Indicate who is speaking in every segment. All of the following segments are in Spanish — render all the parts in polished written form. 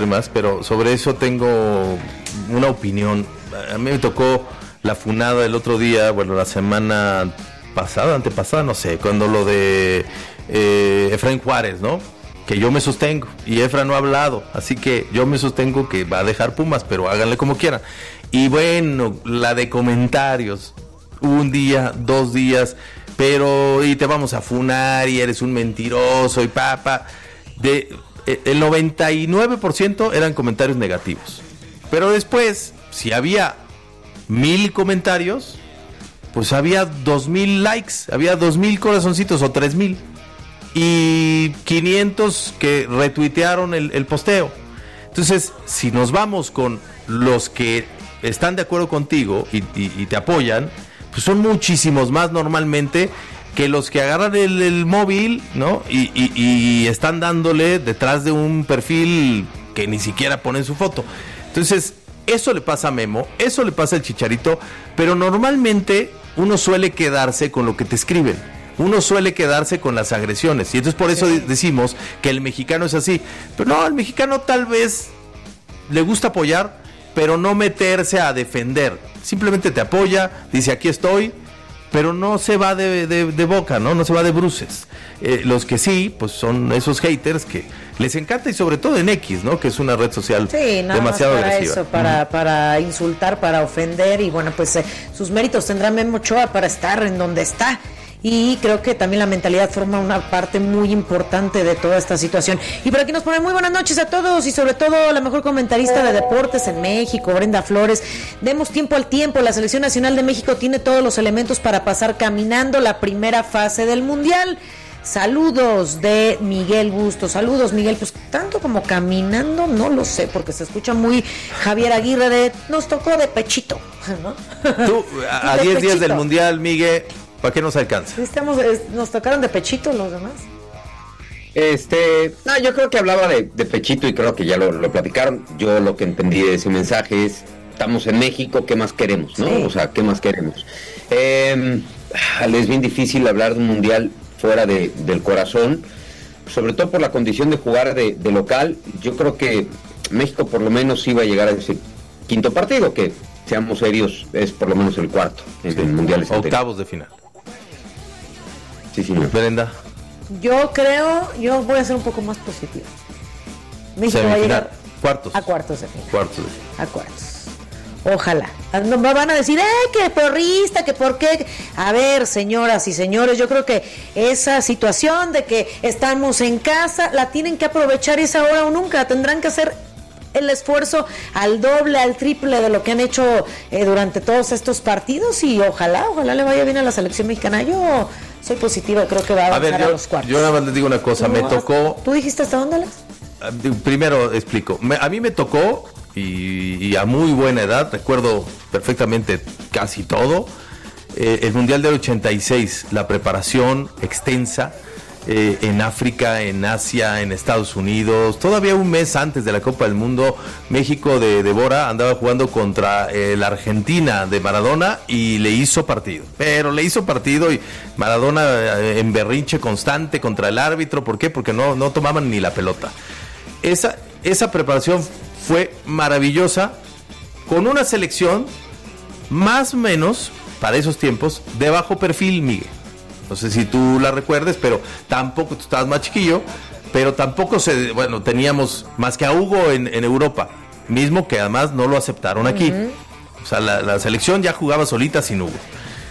Speaker 1: temas, pero sobre eso tengo una opinión. A mí me tocó la funada el otro día, bueno, la semana pasada, antepasada, no sé, cuando lo de Efraín Juárez, ¿no? Que yo me sostengo, y Efra no ha hablado, así que yo me sostengo que va a dejar Pumas, pero háganle como quieran. Y bueno, la de comentarios, un día, 2 días, pero y te vamos a funar y eres un mentiroso y papa. El 99% eran comentarios negativos, pero después, si había 1000 comentarios, pues había 2000 likes, había 2000 corazoncitos o 3000 y 500 que retuitearon el posteo. Entonces, si nos vamos con los que están de acuerdo contigo y te apoyan, pues son muchísimos más normalmente que los que agarran el móvil, ¿no? Y están dándole detrás de un perfil que ni siquiera ponen su foto. Entonces, eso le pasa a Memo, eso le pasa al Chicharito, pero normalmente uno suele quedarse con lo que te escriben. Uno suele quedarse con las agresiones. Y entonces por eso decimos que el mexicano es así. Pero no, al mexicano tal vez le gusta apoyar, pero no meterse a defender. Simplemente te apoya, dice aquí estoy, pero no se va de boca, ¿no? No se va de bruces. Los que sí, pues son esos haters que les encanta, y sobre todo en X, ¿no? Que es una red social demasiado
Speaker 2: para
Speaker 1: agresiva.
Speaker 2: Eso, para insultar, para ofender, y bueno, pues sus méritos tendrá Memo Ochoa para estar en donde está. Y creo que también la mentalidad forma una parte muy importante de toda esta situación. Y por aquí nos ponen muy buenas noches a todos, y sobre todo la mejor comentarista de deportes en México, Brenda Flores. Demos tiempo al tiempo, la Selección Nacional de México tiene todos los elementos para pasar caminando la primera fase del Mundial. Saludos de Miguel Bustos. Saludos, Miguel. Pues tanto como caminando, no lo sé, porque se escucha muy Javier Aguirre de nos tocó de pechito, ¿no?
Speaker 1: Tú, a 10 días del Mundial, Miguel, ¿para qué nos alcanza?
Speaker 2: Nos tocaron de pechito los demás.
Speaker 3: No, yo creo que hablaba de pechito, y creo que ya lo platicaron. Yo lo que entendí de ese mensaje es: estamos en México, ¿qué más queremos, no? Sí. O sea, ¿qué más queremos? Es bien difícil hablar de un mundial fuera del corazón, sobre todo por la condición de jugar de local. Yo creo que México por lo menos iba a llegar a ese quinto partido, que, seamos serios, es por lo menos el cuarto en el mundial.
Speaker 1: Octavos de final.
Speaker 3: Sí, señor.
Speaker 1: Brenda.
Speaker 2: Yo voy a ser un poco más positiva. México va a llegar a cuartos de final. A cuartos. Ojalá. No me van a decir, que porrista, que por qué. A ver, señoras y señores, yo creo que esa situación de que estamos en casa la tienen que aprovechar, y es ahora o nunca. Tendrán que hacer el esfuerzo al doble, al triple de lo que han hecho durante todos estos partidos, y ojalá le vaya bien a la selección mexicana. Yo soy positiva, creo que va a avanzar a los cuartos.
Speaker 1: Yo nada más les digo una cosa, me tocó...
Speaker 2: ¿Tú dijiste hasta dónde las?
Speaker 1: Primero explico. A mí me tocó, y a muy buena edad, recuerdo perfectamente casi todo, el Mundial del 86, la preparación extensa, en África, en Asia, en Estados Unidos. Todavía un mes antes de la Copa del Mundo, México de Bora andaba jugando contra la Argentina de Maradona, y le hizo partido. Y Maradona en berrinche constante contra el árbitro. ¿Por qué? Porque no tomaban ni la pelota. Esa preparación fue maravillosa, con una selección más o menos, para esos tiempos, de bajo perfil, Miguel. No sé si tú la recuerdes, pero tampoco, tú estabas más chiquillo, pero tampoco teníamos más que a Hugo en Europa, mismo que además no lo aceptaron aquí. O sea, la selección ya jugaba solita sin Hugo.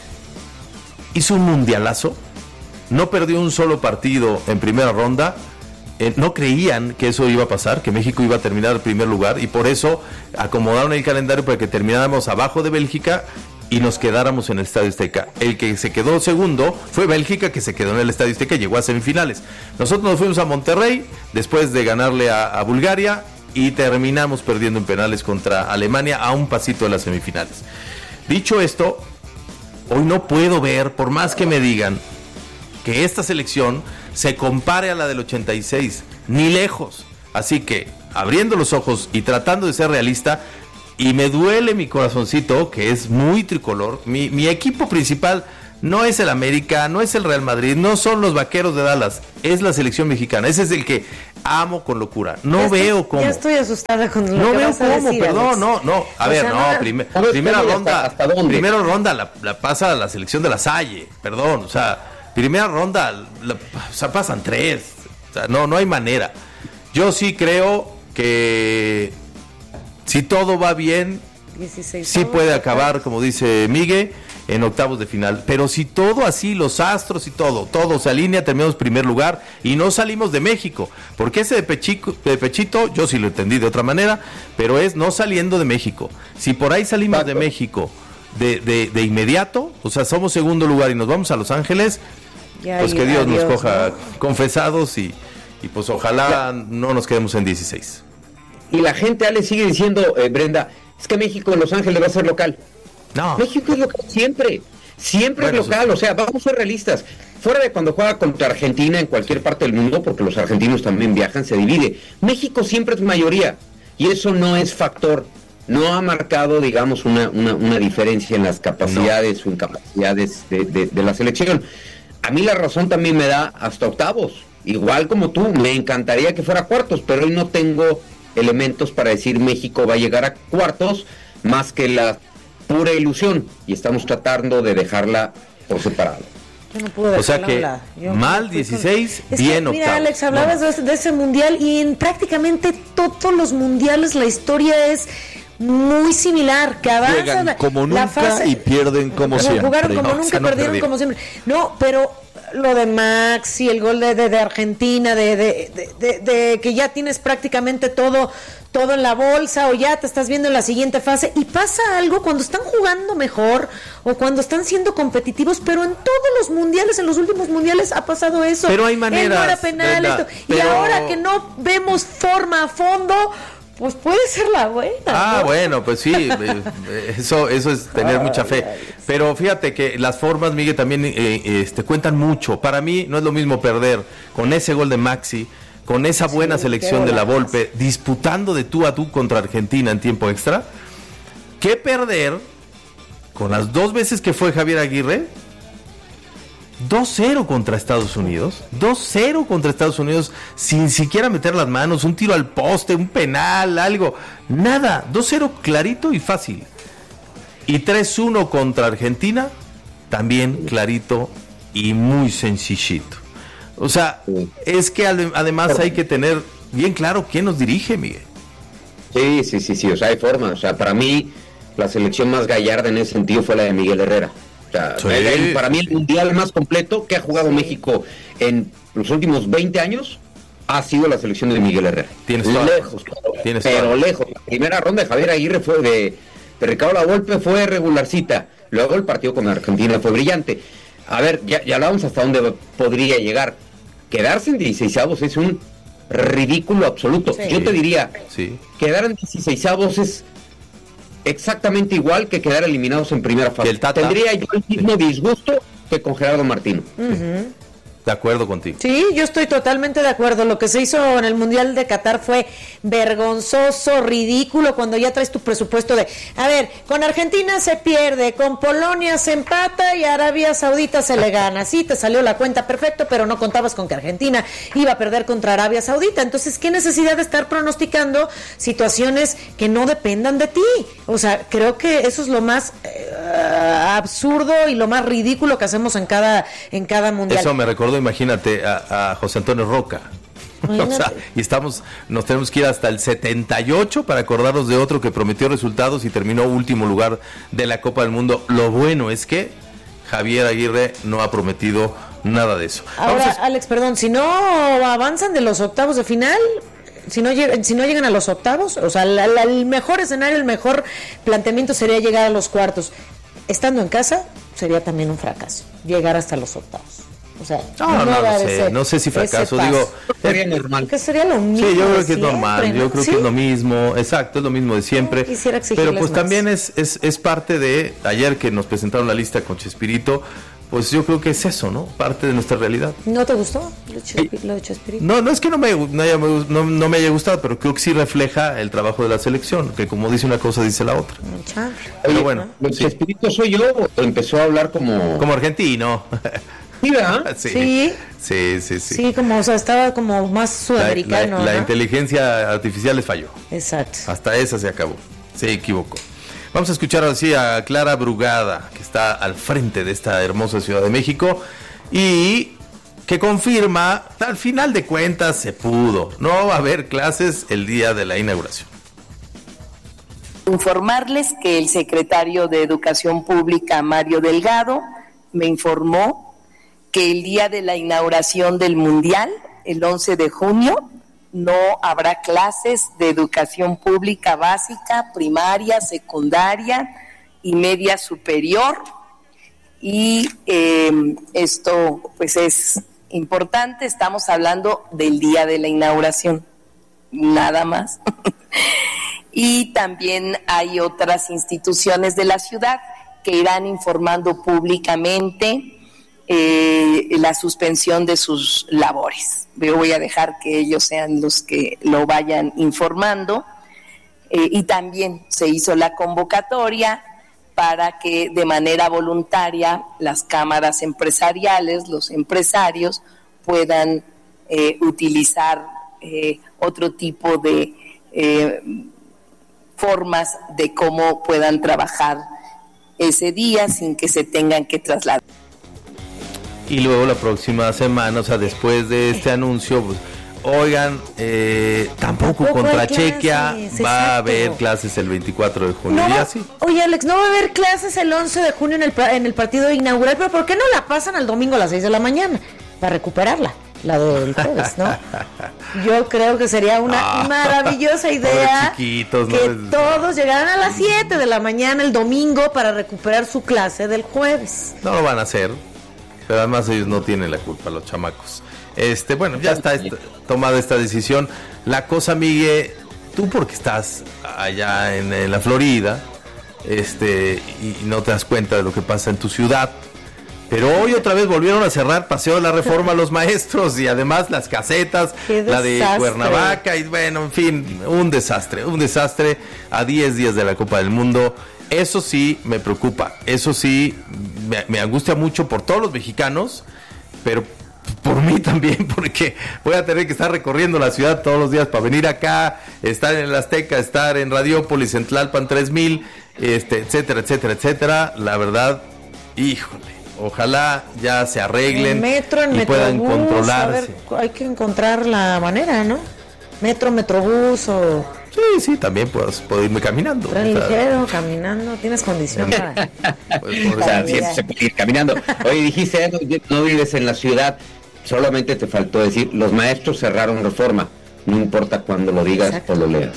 Speaker 1: Hizo un mundialazo, no perdió un solo partido en primera ronda. No creían que eso iba a pasar, que México iba a terminar en primer lugar, y por eso acomodaron el calendario para que termináramos abajo de Bélgica y nos quedáramos en el Estadio Azteca. El que se quedó segundo fue Bélgica, que se quedó en el Estadio Azteca y llegó a semifinales. Nosotros nos fuimos a Monterrey después de ganarle a Bulgaria, y terminamos perdiendo en penales contra Alemania, a un pasito de las semifinales. Dicho esto, hoy no puedo ver, por más que me digan, que esta selección se compare a la del 86, ni lejos. Así que, abriendo los ojos y tratando de ser realista, y me duele mi corazoncito, que es muy tricolor, mi equipo principal no es el América, no es el Real Madrid, no son los Vaqueros de Dallas, es la selección mexicana. Ese es el que amo con locura. No veo cómo.
Speaker 2: Ya estoy asustada con lo
Speaker 1: no
Speaker 2: que
Speaker 1: veo
Speaker 2: vas a
Speaker 1: cómo,
Speaker 2: decir,
Speaker 1: perdón,
Speaker 2: Alex.
Speaker 1: no. A ver, primera ronda. ¿Hasta dónde? Primera ronda la pasa la selección de La Salle, perdón. O sea, primera ronda, pasan 3. O sea, no hay manera. Yo sí creo que si todo va bien,
Speaker 2: 16,
Speaker 1: sí puede acabar, como dice Miguel, en octavos de final. Pero si todo así, los astros y todo se alinea, terminamos primer lugar y no salimos de México. Porque ese de Pechito, yo sí lo entendí de otra manera, pero es no saliendo de México. Si por ahí salimos de México de inmediato, o sea, somos segundo lugar y nos vamos a Los Ángeles, pues que Dios nos coja, ¿no?, confesados y pues ojalá no nos quedemos en 16.
Speaker 3: Y la gente, Ale, sigue diciendo, Brenda, es que México en Los Ángeles va a ser local.
Speaker 1: No.
Speaker 3: México es local siempre es local, o sea, vamos a ser realistas. Fuera de cuando juega contra Argentina en cualquier parte del mundo, porque los argentinos también viajan, se divide. México siempre es mayoría, y eso no es factor. No ha marcado, digamos, una diferencia en las capacidades o incapacidades de la selección. A mí la razón también me da hasta octavos. Igual como tú, me encantaría que fuera cuartos, pero hoy no tengo elementos para decir México va a llegar a cuartos, más que la pura ilusión, y estamos tratando de dejarla por separado.
Speaker 2: Yo no pude,
Speaker 1: o sea que mal 16, bien octavos.
Speaker 2: Mira, Alex, hablabas de ese mundial, y en prácticamente todos los mundiales la historia es muy similar, que avanzan.
Speaker 4: Juegan como nunca fase, y pierden como siempre.
Speaker 2: Jugaron como nunca, perdieron como siempre. No, pero lo de Maxi, el gol de Argentina, de que ya tienes prácticamente todo en la bolsa, o ya te estás viendo en la siguiente fase, y pasa algo cuando están jugando mejor o cuando están siendo competitivos, pero en todos los mundiales, en los últimos mundiales ha pasado eso.
Speaker 1: Pero hay maneras,
Speaker 2: no era penal, Brenda, y ahora que no vemos forma a fondo, pues puede ser la buena, ¿no?
Speaker 1: Bueno, pues sí, eso es tener mucha fe. Pero fíjate que las formas, Miguel, también cuentan mucho. Para mí no es lo mismo perder con ese gol de Maxi, con esa buena selección de la Volpe, disputando de tú a tú contra Argentina en tiempo extra, que perder con las 2 veces que fue Javier Aguirre, 2-0 contra Estados Unidos, 2-0 contra Estados Unidos, sin siquiera meter las manos, un tiro al poste, un penal, algo, nada, 2-0 clarito y fácil. Y 3-1 contra Argentina, también clarito y muy sencillito. O sea, es que además hay que tener bien claro quién nos dirige, Miguel.
Speaker 3: Sí, o sea, hay forma. O sea, para mí, la selección más gallarda en ese sentido fue la de Miguel Herrera. O sea, para mí el mundial más completo que ha jugado México en los últimos 20 años ha sido la selección de Miguel Herrera. Lejos. La primera ronda de Javier Aguirre fue de Ricardo Lavolpe, fue regularcita. Luego el partido con Argentina fue brillante. A ver, ya hablábamos hasta dónde podría llegar. Quedarse en 16avos es un ridículo absoluto. Sí. Yo te diría, quedar en 16avos es exactamente igual que quedar eliminados en primera fase. Tendría yo el mismo disgusto que con Gerardo Martino.
Speaker 2: Uh-huh.
Speaker 1: De acuerdo contigo.
Speaker 2: Sí, yo estoy totalmente de acuerdo. Lo que se hizo en el Mundial de Qatar fue vergonzoso, ridículo, cuando ya traes tu presupuesto de, a ver, con Argentina se pierde, con Polonia se empata y a Arabia Saudita se le gana. Sí, te salió la cuenta perfecto, pero no contabas con que Argentina iba a perder contra Arabia Saudita. Entonces, ¿qué necesidad de estar pronosticando situaciones que no dependan de ti? O sea, creo que eso es lo más absurdo y lo más ridículo que hacemos en cada Mundial.
Speaker 1: Eso me recordó, imagínate, a José Antonio Roca. O sea, y nos tenemos que ir hasta el 78 para acordarnos de otro que prometió resultados y terminó último lugar de la Copa del Mundo. Lo bueno es que Javier Aguirre no ha prometido nada de eso.
Speaker 2: Ahora, Alex, perdón, si no avanzan de los octavos de final, si no llegan a los octavos, o sea, el mejor escenario, el mejor planteamiento sería llegar a los cuartos. Estando en casa, sería también un fracaso, llegar hasta los octavos. O sea,
Speaker 1: no sé si fracaso, digo,
Speaker 3: sería normal.
Speaker 2: Que sería lo mismo.
Speaker 1: Sí, yo creo que es
Speaker 2: siempre,
Speaker 1: normal,
Speaker 2: ¿no?
Speaker 1: yo creo que es lo mismo, exacto, es lo mismo de siempre. Pero pues más. También es parte de, ayer que nos presentaron la lista con Chespirito, pues yo creo que es eso, ¿no? Parte de nuestra realidad.
Speaker 2: ¿No te gustó lo de Chespirito?
Speaker 1: No es que no me haya gustado, pero creo que sí refleja el trabajo de la selección, que como dice una cosa, dice la otra.
Speaker 3: Pero bueno. ¿Chespirito soy yo o empezó a hablar como
Speaker 1: argentino?
Speaker 3: Mira.
Speaker 2: Sí. Sí, como, o sea, estaba como más sudamericano.
Speaker 1: La inteligencia artificial les falló.
Speaker 2: Exacto.
Speaker 1: Hasta esa se acabó. Se equivocó. Vamos a escuchar así a Clara Brugada, que está al frente de esta hermosa Ciudad de México y que confirma, al final de cuentas se pudo. No va a haber clases el día de la inauguración.
Speaker 5: Informarles que el secretario de Educación Pública, Mario Delgado, me informó que el día de la inauguración del Mundial, el 11 de junio, no habrá clases de educación pública básica, primaria, secundaria y media superior. Y esto pues es importante, estamos hablando del día de la inauguración, nada más. Y también hay otras instituciones de la ciudad que irán informando públicamente la suspensión de sus labores. Yo voy a dejar que ellos sean los que lo vayan informando. Y también se hizo la convocatoria para que de manera voluntaria las cámaras empresariales, los empresarios, puedan utilizar otro tipo de formas de cómo puedan trabajar ese día sin que se tengan que trasladar.
Speaker 1: Y luego la próxima semana, o sea, después de este anuncio, pues, oigan, tampoco contra Chequia va a haber clases el 24 de junio.
Speaker 2: No,
Speaker 1: y así.
Speaker 2: Oye, Alex, no va a haber clases el 11 de junio en el partido inaugural, pero ¿por qué no la pasan al domingo a las 6 de la mañana? Para recuperarla, la del jueves, ¿no? Yo creo que sería una maravillosa idea
Speaker 1: chiquitos,
Speaker 2: que todos llegaran a las 7 de la mañana el domingo para recuperar su clase del jueves.
Speaker 1: No lo van a hacer, pero además ellos no tienen la culpa, los chamacos. Bueno, ya está tomada esta decisión. La cosa, Miguel, tú porque estás allá en la Florida, y no te das cuenta de lo que pasa en tu ciudad, pero hoy otra vez volvieron a cerrar Paseo de la Reforma los maestros y además las casetas, la de Cuernavaca, y bueno, en fin, un desastre a 10 días de la Copa del Mundo. Eso sí me preocupa, eso sí me angustia mucho por todos los mexicanos, pero por mí también, porque voy a tener que estar recorriendo la ciudad todos los días para venir acá, estar en el Azteca, estar en Radiópolis, en Tlalpan 3000, etcétera, etcétera, etcétera. La verdad, híjole, ojalá ya se arreglen y puedan controlarse.
Speaker 2: Hay que encontrar la manera, ¿no? Metrobús o...
Speaker 1: Sí, también puedo irme caminando.
Speaker 2: Tren ligero, caminando, ¿tienes condición para...?
Speaker 3: O sea, siempre se puede ir caminando. Oye, dijiste, no vives en la ciudad, solamente te faltó decir, los maestros cerraron Reforma, no importa cuándo lo digas. Exacto. O lo leas.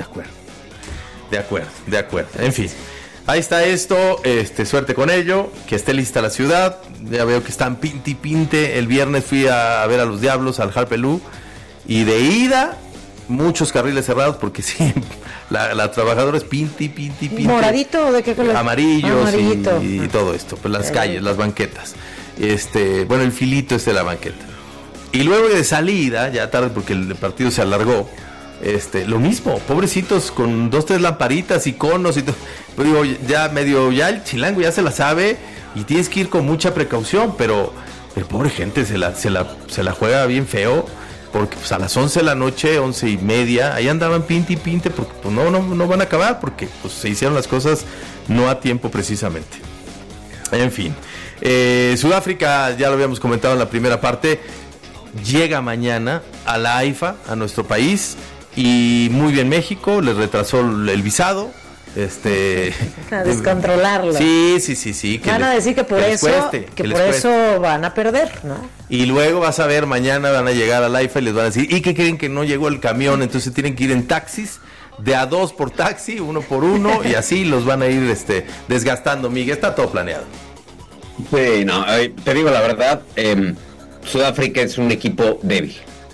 Speaker 1: De acuerdo. En fin, ahí está esto, suerte con ello, que esté lista la ciudad. Ya veo que están pinte. El viernes fui a ver a los Diablos, al Harpelú, y de ida... muchos carriles cerrados porque sí, la trabajadora es pinte.
Speaker 2: ¿Moradito o de qué color?
Speaker 1: Amarillos y todo esto, pues las calles, las banquetas. El filito de la banqueta. Y luego de salida, ya tarde porque el partido se alargó, lo mismo, pobrecitos con 2-3 lamparitas y conos y todo. Pero digo, ya el chilango ya se la sabe y tienes que ir con mucha precaución, pero pobre gente se la juega bien feo. Porque pues a las 11 de la noche, 11:30, ahí andaban pinte, porque pues no van a acabar, porque pues se hicieron las cosas no a tiempo precisamente. En fin, Sudáfrica, ya lo habíamos comentado en la primera parte, llega mañana a la AIFA, a nuestro país, y muy bien México, les retrasó el visado.
Speaker 2: A descontrolarlo.
Speaker 1: Sí.
Speaker 2: Van a decir que por eso van a perder, ¿no?
Speaker 1: Y luego vas a ver, mañana van a llegar al AIFA y les van a decir, ¿y qué creen? Que no llegó el camión, entonces tienen que ir en taxis, de a 2 por taxi, 1 por 1, y así los van a ir desgastando, Miguel, está todo planeado.
Speaker 3: Sí, no, te digo la verdad, Sudáfrica es un equipo débil,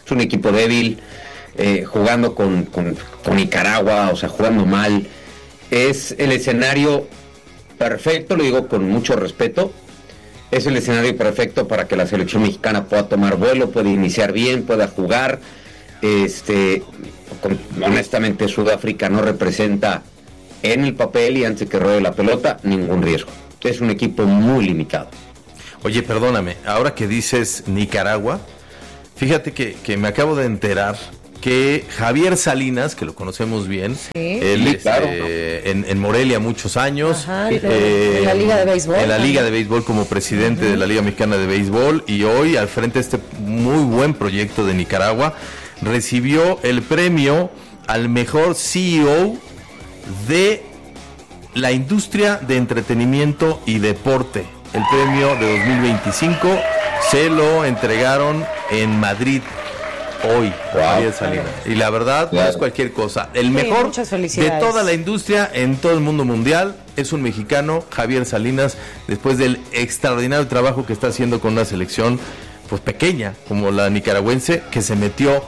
Speaker 3: jugando con Nicaragua, o sea, jugando mal. Es el escenario perfecto, lo digo con mucho respeto, es el escenario perfecto para que la selección mexicana pueda tomar vuelo, pueda iniciar bien, pueda jugar. Honestamente, Sudáfrica no representa en el papel y antes que ruede la pelota ningún riesgo. Es un equipo muy limitado.
Speaker 1: Oye, perdóname, ahora que dices Nicaragua, fíjate que me acabo de enterar que Javier Salinas, que lo conocemos bien, él
Speaker 3: claro.
Speaker 1: En Morelia muchos años,
Speaker 2: en la Liga de Béisbol.
Speaker 1: En la Liga de Béisbol como presidente de la Liga Mexicana de Béisbol, y hoy al frente de este muy buen proyecto de Nicaragua, recibió el premio al mejor CEO de la industria de entretenimiento y deporte. El premio de 2025 se lo entregaron en Madrid hoy, Javier Salinas. Y la verdad, no es cualquier cosa. El mejor de toda la industria en todo el mundo mundial es un mexicano, Javier Salinas, después del extraordinario trabajo que está haciendo con una selección pues pequeña como la nicaragüense, que se metió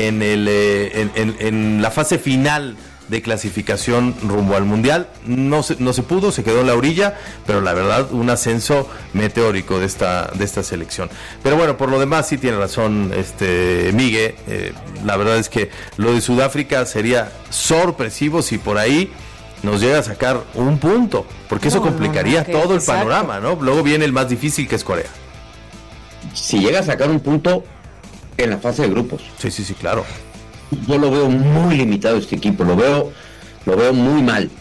Speaker 1: en la fase final de clasificación rumbo al Mundial. No se pudo, se quedó en la orilla, pero la verdad, un ascenso meteórico de esta selección. Pero bueno, por lo demás sí tiene razón Miguel, la verdad es que lo de Sudáfrica sería sorpresivo si por ahí nos llega a sacar un punto, porque eso complicaría todo el panorama, ¿no? Luego viene el más difícil, que es Corea.
Speaker 3: Si llega a sacar un punto en la fase de grupos.
Speaker 1: Sí, claro.
Speaker 3: Yo lo veo muy limitado este equipo, lo veo muy mal.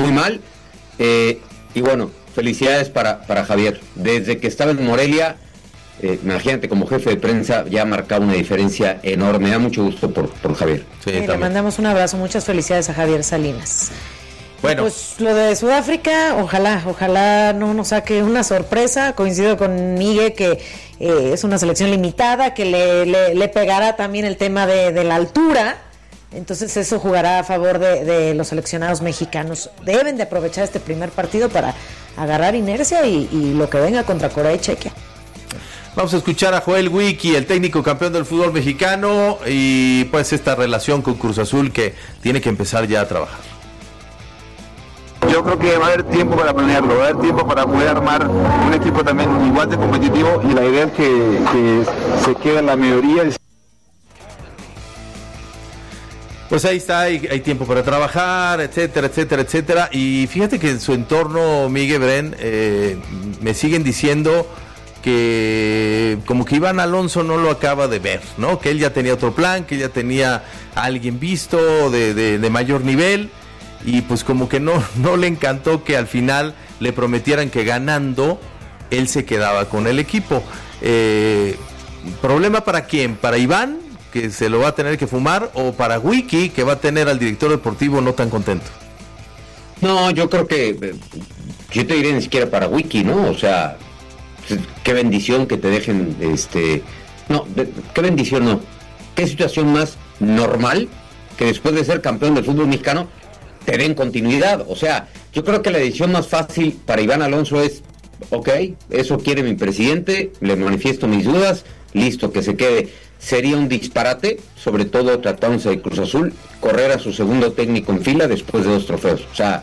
Speaker 3: Y bueno, felicidades para Javier. Desde que estaba en Morelia, imagínate, como jefe de prensa, ya ha marcado una diferencia enorme. Me da mucho gusto por Javier.
Speaker 2: Sí, le mandamos un abrazo, muchas felicidades a Javier Salinas.
Speaker 1: Bueno,
Speaker 2: pues lo de Sudáfrica, ojalá no nos saque una sorpresa. Coincido con Miguel que es una selección limitada, que le pegará también el tema de la altura. Entonces eso jugará a favor de los seleccionados mexicanos. Deben de aprovechar este primer partido para agarrar inercia y lo que venga contra Corea y Chequia.
Speaker 1: Vamos a escuchar a Joel Wiki, el técnico campeón del fútbol mexicano, y pues esta relación con Cruz Azul que tiene que empezar ya a trabajar.
Speaker 6: Yo creo que va a haber tiempo para planearlo, va a haber tiempo para poder armar un equipo también igual de competitivo, y la idea es que se quede la mayoría.
Speaker 1: Pues ahí está, hay tiempo para trabajar, etcétera, y fíjate que en su entorno, Miguel Bren, me siguen diciendo que como que Iván Alonso no lo acaba de ver, ¿no? Que él ya tenía otro plan, que ya tenía a alguien visto de mayor nivel, y pues como que no le encantó que al final le prometieran que ganando él se quedaba con el equipo. ¿Problema para quién? ¿Para Iván, que se lo va a tener que fumar, o para Wiki, que va a tener al director deportivo no tan contento?
Speaker 3: No, yo creo que yo te diré ni siquiera para Wiki, ¿no? O sea, qué bendición que te dejen, qué bendición, no. Qué situación más normal que después de ser campeón del fútbol mexicano te den continuidad. O sea, yo creo que la decisión más fácil para Iván Alonso es, eso quiere mi presidente, le manifiesto mis dudas, listo, que se quede. Sería un disparate, sobre todo tratándose de Cruz Azul, correr a su segundo técnico en fila después de 2 trofeos. O sea,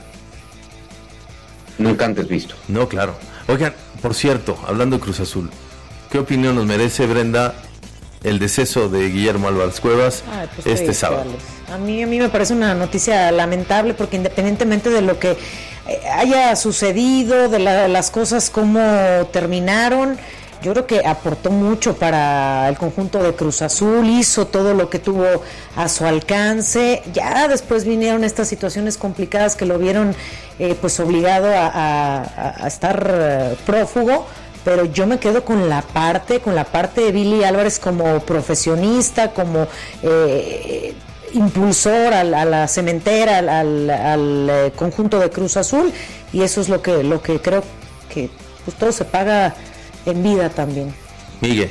Speaker 3: nunca antes visto.
Speaker 1: No, claro. Oigan, por cierto, hablando de Cruz Azul, ¿qué opinión nos merece, Brenda, el deceso de Guillermo Álvarez Cuevas este sábado?
Speaker 2: A mí me parece una noticia lamentable, porque independientemente de lo que haya sucedido, de las cosas como terminaron, yo creo que aportó mucho para el conjunto de Cruz Azul, hizo todo lo que tuvo a su alcance. Ya después vinieron estas situaciones complicadas que lo vieron pues obligado a estar prófugo, pero yo me quedo con la parte de Billy Álvarez como profesionista, como impulsor a la cementera, al conjunto de Cruz Azul, y eso es lo que creo que pues todo se paga en vida también.
Speaker 1: Miguel.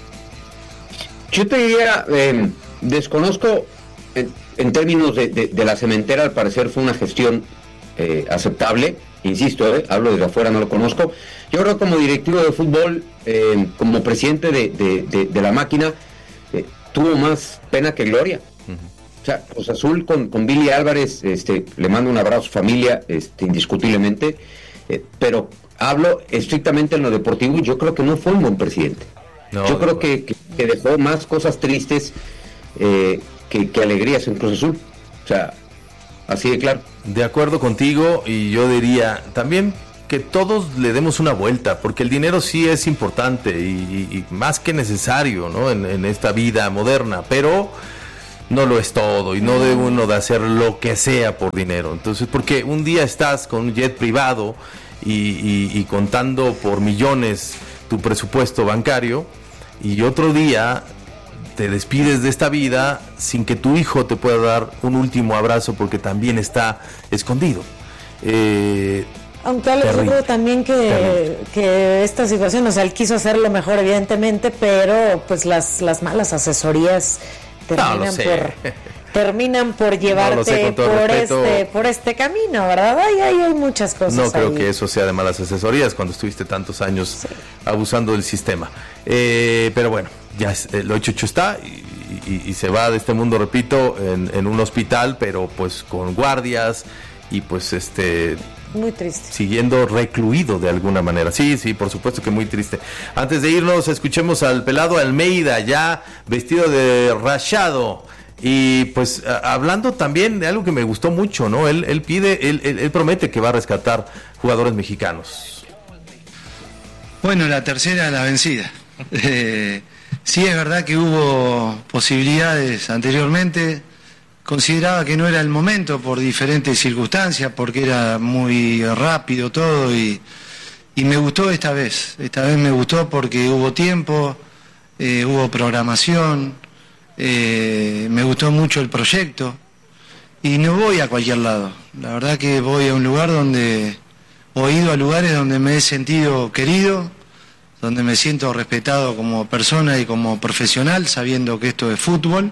Speaker 3: Yo te diría, desconozco en términos de la cementera, al parecer fue una gestión aceptable, insisto, hablo desde afuera, no lo conozco. Yo creo que como directivo de fútbol, como presidente de la máquina, tuvo más pena que gloria. O sea, Cruz Azul con Billy Álvarez, le mando un abrazo a su familia, indiscutiblemente, pero hablo estrictamente en lo deportivo, y yo creo que no fue un buen presidente. Yo creo que dejó más cosas tristes que alegrías en Cruz Azul. O sea, así de claro.
Speaker 1: De acuerdo contigo, y yo diría también que todos le demos una vuelta, porque el dinero sí es importante y más que necesario, ¿no? En esta vida moderna, pero no lo es todo y no debe uno de hacer lo que sea por dinero. Entonces, porque un día estás con un jet privado y contando por millones tu presupuesto bancario, y otro día te despides de esta vida sin que tu hijo te pueda dar un último abrazo porque también está escondido.
Speaker 2: Aunque Alex, yo creo también que esta situación, o sea, él quiso hacer lo mejor evidentemente, pero pues las malas asesorías terminan por llevarte por este camino, ¿verdad? Hay muchas cosas.
Speaker 1: No creo que eso sea de malas asesorías cuando estuviste tantos años abusando del sistema. Pero bueno, ya lo hecho está y se va de este mundo, repito, en un hospital, pero pues con guardias y pues
Speaker 2: muy triste.
Speaker 1: Siguiendo recluido de alguna manera. Sí, por supuesto que muy triste. Antes de irnos, escuchemos al pelado Almeida, ya vestido de rayado. Y pues hablando también de algo que me gustó mucho, ¿no? Él promete que va a rescatar jugadores mexicanos.
Speaker 7: Bueno, la tercera la vencida. Sí, es verdad que hubo posibilidades anteriormente. Consideraba que no era el momento por diferentes circunstancias, porque era muy rápido todo y me gustó esta vez. Esta vez me gustó porque hubo tiempo, hubo programación, me gustó mucho el proyecto y no voy a cualquier lado. La verdad que voy a un lugar he ido a lugares donde me he sentido querido, donde me siento respetado como persona y como profesional, sabiendo que esto es fútbol.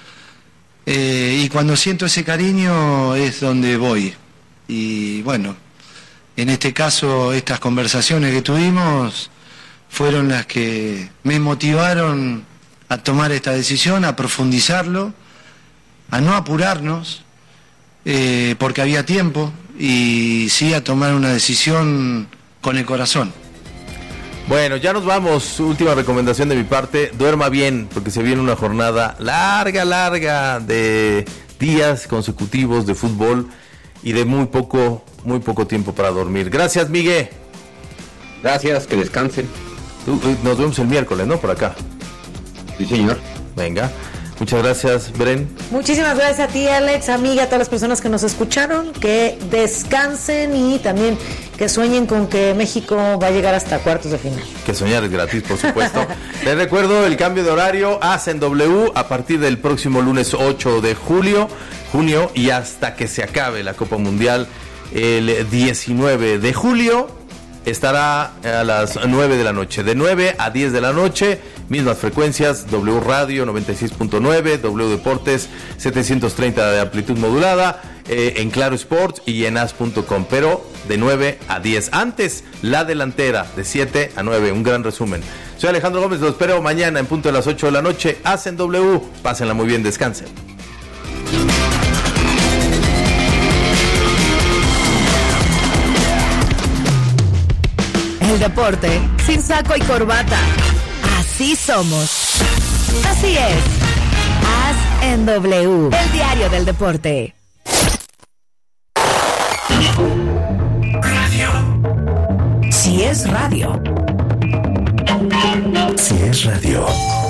Speaker 7: Y cuando siento ese cariño es donde voy. Y bueno, en este caso estas conversaciones que tuvimos fueron las que me motivaron a tomar esta decisión, a profundizarlo, a no apurarnos, porque había tiempo, y sí a tomar una decisión con el corazón.
Speaker 1: Bueno, ya nos vamos. Última recomendación de mi parte: duerma bien, porque se viene una jornada larga de días consecutivos de fútbol y de muy poco tiempo para dormir. Gracias, Miguel.
Speaker 3: Gracias, que descansen.
Speaker 1: Nos vemos el miércoles, ¿no? Por acá.
Speaker 3: Sí, señor.
Speaker 1: Venga. Muchas gracias, Bren.
Speaker 2: Muchísimas gracias a ti, Alex, amiga, a todas las personas que nos escucharon, que descansen y también que sueñen con que México va a llegar hasta cuartos de final.
Speaker 1: Que soñar es gratis, por supuesto. Les recuerdo el cambio de horario, Hacen W a partir del próximo lunes 8 de junio y hasta que se acabe la Copa Mundial el 19 de julio. Estará a las 9 de la noche, de 9 a 10 de la noche, mismas frecuencias, W Radio 96.9, W Deportes 730 de amplitud modulada, en Claro Sports y en as.com, pero de 9 a 10. Antes, la delantera, de 7 a 9, un gran resumen. Soy Alejandro Gómez, los espero mañana en punto de las 8 de la noche, Hacen W, pásenla muy bien, descansen.
Speaker 8: El deporte sin saco y corbata. Así somos. Así es. Haz en W, el diario del deporte.
Speaker 9: Radio. Si es radio. Si es radio.